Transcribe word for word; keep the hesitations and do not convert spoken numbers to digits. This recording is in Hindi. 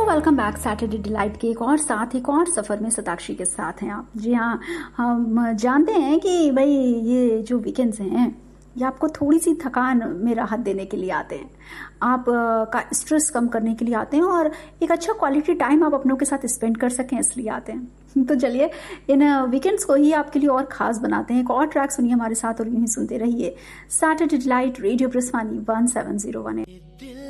वेलकम बैक सैटरडे डिलाइट के एक और साथ एक और सफ़र में सताक्षी के साथ हैं आप। जी हाँ, हम जानते हैं कि भाई ये जो वीकेंड्स हैं ये आपको थोड़ी सी थकान में राहत देने के लिए आते हैं, आप का स्ट्रेस कम करने के लिए आते हैं और एक अच्छा क्वालिटी टाइम आप अपनों के साथ स्पेंड कर सकें इसलिए आते हैं। तो चलिए इन वीकेंड्स को ही आपके लिए और ख़ास बनाते हैं। एक और ट्रैक सुनिए हमारे साथ और यूँ ही सुनते रहिए सैटरडे डिलाइट रेडियो प्रेस वानी वन सेवन जीरो वन।